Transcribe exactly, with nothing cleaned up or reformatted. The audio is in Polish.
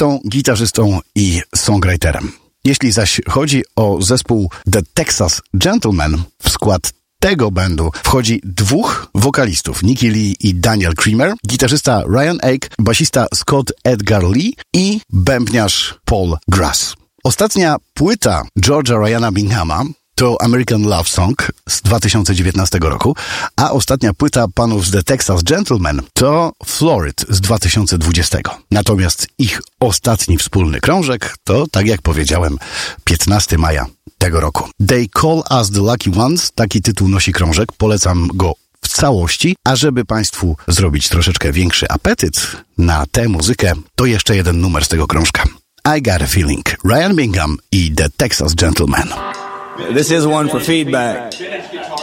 wokalistą, gitarzystą i songwriterem. Jeśli zaś chodzi o zespół The Texas Gentlemen, w skład tego bandu wchodzi dwóch wokalistów, Nicky Lee i Daniel Creamer, gitarzysta Ryan Ake, basista Scott Edgar Lee i bębniarz Paul Grass. Ostatnia płyta George'a Ryana Binghama to American Love Song z dwa tysiące dziewiętnastego roku, a ostatnia płyta panów z The Texas Gentlemen to Florid z dwa tysiące dwudziestego. Natomiast ich ostatni wspólny krążek to, tak jak powiedziałem, piętnastego maja tego roku. They Call Us The Lucky Ones, taki tytuł nosi krążek, polecam go w całości, a żeby Państwu zrobić troszeczkę większy apetyt na tę muzykę, to jeszcze jeden numer z tego krążka. I Got a Feeling, Ryan Bingham i The Texas Gentlemen. This is one for feedback.